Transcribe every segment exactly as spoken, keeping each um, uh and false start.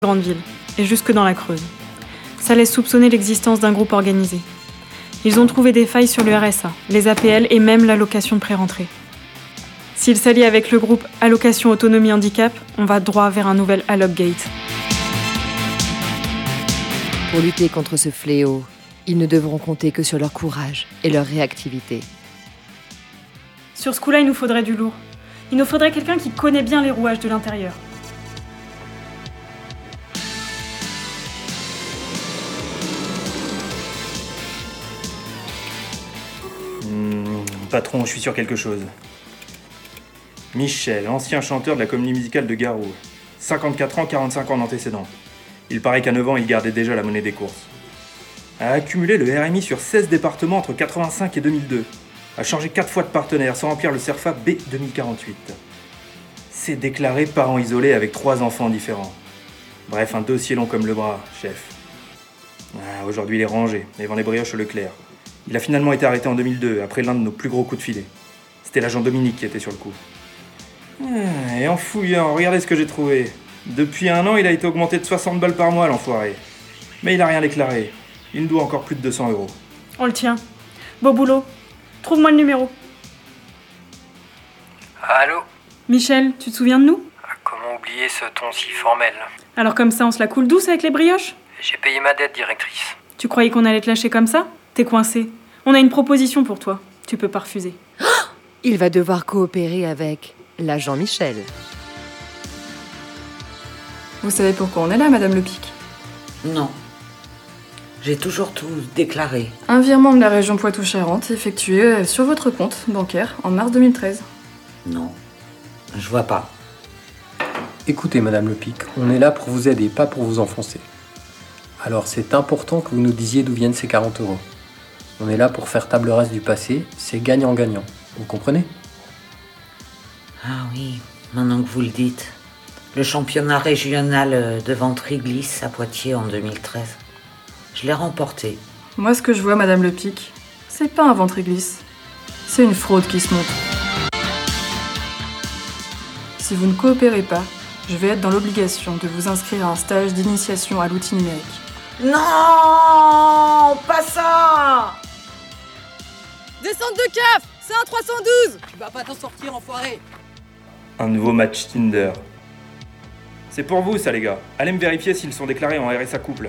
grande ville, et jusque dans la Creuse. Ça laisse soupçonner l'existence d'un groupe organisé. Ils ont trouvé des failles sur le R S A, les A P L et même l'allocation de pré-rentrée. S'ils s'allient avec le groupe Allocation Autonomie Handicap, on va droit vers un nouvel Allocgate. Pour lutter contre ce fléau, ils ne devront compter que sur leur courage et leur réactivité. Sur ce coup-là, il nous faudrait du lourd. Il nous faudrait quelqu'un qui connaît bien les rouages de l'intérieur. Mmh, patron, je suis sur quelque chose. Michel, ancien chanteur de la comédie musicale de Garou. cinquante-quatre ans, quarante-cinq ans d'antécédents. Il paraît qu'à neuf ans, il gardait déjà la monnaie des courses. A accumulé le R M I sur seize départements entre quatre-vingt-cinq et deux mille deux. A changé quatre fois de partenaire sans remplir le CERFA B deux mille quarante-huit. C'est déclaré parent isolé avec trois enfants différents. Bref, un dossier long comme le bras, chef. Ah, aujourd'hui, il est rangé et vend les brioches au Leclerc. Il a finalement été arrêté en deux mille deux, après l'un de nos plus gros coups de filet. C'était l'agent Dominique qui était sur le coup. Ah, et en fouillant, regardez ce que j'ai trouvé. Depuis un an, il a été augmenté de soixante balles par mois, l'enfoiré. Mais il a rien déclaré. Il nous doit encore plus de deux cents euros. On le tient. Beau boulot. Trouve-moi le numéro. Allô ? Michel, tu te souviens de nous ? Comment oublier ce ton si formel ? Alors comme ça, on se la coule douce avec les brioches ? J'ai payé ma dette, directrice. Tu croyais qu'on allait te lâcher comme ça ? T'es coincé. On a une proposition pour toi. Tu peux pas refuser. Il va devoir coopérer avec l'agent Michel. Vous savez pourquoi on est là, Madame Le Pic ? Non. J'ai toujours tout déclaré. Un virement de la région Poitou-Charentes effectué sur votre compte bancaire en mars deux mille treize. Non. Je vois pas. Écoutez, Madame Le Pic, on est là pour vous aider, pas pour vous enfoncer. Alors c'est important que vous nous disiez d'où viennent ces quarante euros. On est là pour faire table rase du passé, c'est gagnant-gagnant. Vous comprenez ? Ah oui, maintenant que vous le dites. Le championnat régional de ventre-glisse à Poitiers en deux mille treize. Je l'ai remporté. Moi, ce que je vois, Madame Le Pic, c'est pas un ventre-glisse. C'est une fraude qui se monte. Si vous ne coopérez pas, je vais être dans l'obligation de vous inscrire à un stage d'initiation à l'outil numérique. Non, pas ça! Descente de C A F, c'est un trois cent douze. Tu vas pas t'en sortir, enfoiré. Un nouveau match Tinder. C'est pour vous, ça, les gars. Allez me vérifier s'ils sont déclarés en R S A couple.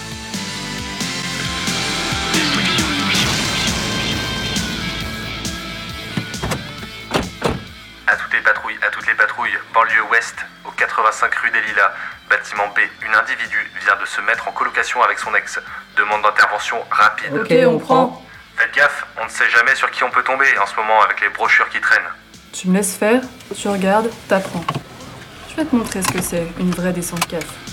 À toutes les patrouilles, à toutes les patrouilles, banlieue ouest, au quatre-vingt-cinq rue des Lilas, bâtiment B, une individu vient de se mettre en colocation avec son ex. Demande d'intervention rapide. Ok, on prend. Faites gaffe, on ne sait jamais sur qui on peut tomber en ce moment avec les brochures qui traînent. Tu me laisses faire, tu regardes, t'apprends. Je vais te montrer ce que c'est, une vraie descente C A F.